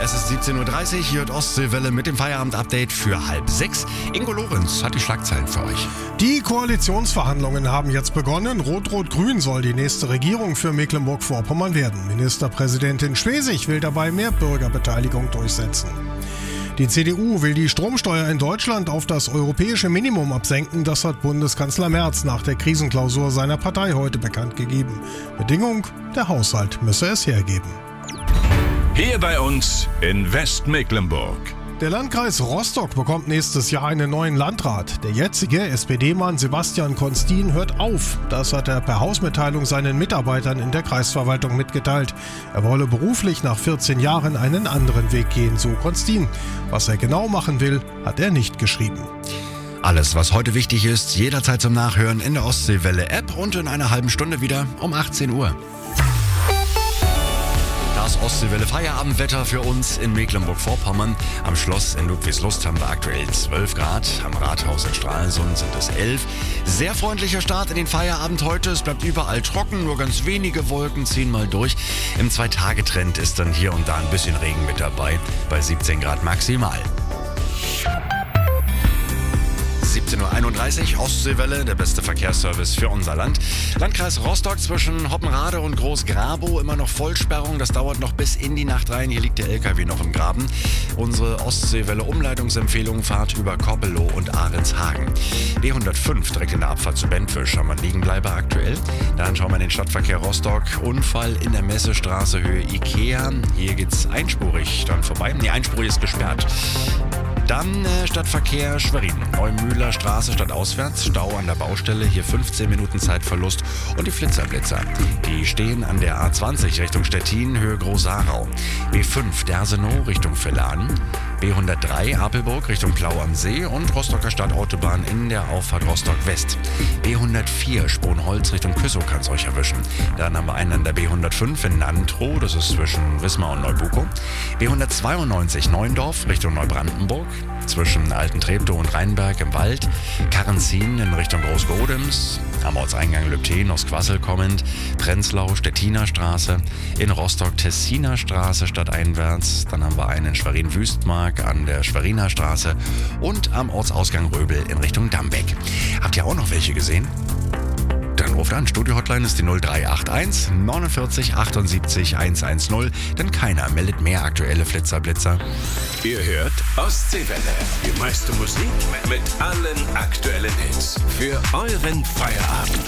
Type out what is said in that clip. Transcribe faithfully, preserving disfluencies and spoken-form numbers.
Es ist siebzehn Uhr dreißig, hier hört Ostseewelle mit dem Feierabend-Update für halb sechs. Ingo Lorenz hat die Schlagzeilen für euch. Die Koalitionsverhandlungen haben jetzt begonnen. Rot-Rot-Grün soll die nächste Regierung für Mecklenburg-Vorpommern werden. Ministerpräsidentin Schwesig will dabei mehr Bürgerbeteiligung durchsetzen. Die C D U will die Stromsteuer in Deutschland auf das europäische Minimum absenken. Das hat Bundeskanzler Merz nach der Krisenklausur seiner Partei heute bekannt gegeben. Bedingung, der Haushalt müsse es hergeben. Hier bei uns in Westmecklenburg. Der Landkreis Rostock bekommt nächstes Jahr einen neuen Landrat. Der jetzige S P D-Mann Sebastian Constin hört auf. Das hat er per Hausmitteilung seinen Mitarbeitern in der Kreisverwaltung mitgeteilt. Er wolle beruflich nach vierzehn Jahren einen anderen Weg gehen, so Constin. Was er genau machen will, hat er nicht geschrieben. Alles, was heute wichtig ist, jederzeit zum Nachhören in der Ostseewelle-App und in einer halben Stunde wieder um achtzehn Uhr. Das Ostseewelle Feierabendwetter für uns in Mecklenburg-Vorpommern. Am Schloss in Ludwigslust haben wir aktuell zwölf Grad, am Rathaus in Stralsund sind es elf. Sehr freundlicher Start in den Feierabend heute. Es bleibt überall trocken, nur ganz wenige Wolken ziehen mal durch. Im Zwei-Tage-Trend ist dann hier und da ein bisschen Regen mit dabei, bei siebzehn Grad maximal. siebzehn Uhr einunddreißig, Ostseewelle, der beste Verkehrsservice für unser Land. Landkreis Rostock zwischen Hoppenrade und Groß-Grabow, immer noch Vollsperrung, das dauert noch bis in die Nacht rein. Hier liegt der L K W noch im Graben. Unsere Ostseewelle-Umleitungsempfehlung, Fahrt über Koppelow und Ahrenshagen. B hundertfünf, direkt in der Abfahrt zu Bentwisch, haben wir Liegenbleiber aktuell. Dann schauen wir in den Stadtverkehr Rostock. Unfall in der Messestraße Höhe Ikea. Hier geht's einspurig dann vorbei. Nee, einspurig ist gesperrt. Dann äh, Stadtverkehr Schwerin, Neumühler Straße stadtauswärts, Stau an der Baustelle, hier fünfzehn Minuten Zeitverlust und die Flitzerblitzer. Die stehen an der A zwanzig Richtung Stettin, Höhe Groß-Sarau. B fünf Dersenow Richtung Villern, B hundertdrei Apelburg Richtung Plau am See und Rostocker Stadtautobahn in der Auffahrt Rostock West. B hundertvier Sponholz Richtung Küssow kann es euch erwischen. Dann haben wir einen an der B hundertfünf in Nantrow, das ist zwischen Wismar und Neubukow. B hundertzweiundneunzig Neundorf Richtung Neubrandenburg. Zwischen Alten Treptow und Rheinberg im Wald, Karrenzin in Richtung Großgodems, am Ortseingang Lübten aus Quassel kommend, Prenzlau, Stettiner Straße, in Rostock Tessiner Straße stadteinwärts, dann haben wir einen in Schwerin-Wüstmark an der Schweriner Straße und am Ortsausgang Röbel in Richtung Dambeck. Habt ihr auch noch welche gesehen? Dann ruft an, Studio-Hotline ist die null drei acht eins neunundvierzig achtundsiebzig hundertzehn, denn keiner meldet mehr aktuelle Flitzerblitzer. Ihr hört Ostseewelle, die meiste Musik mit allen aktuellen Hits für euren Feierabend.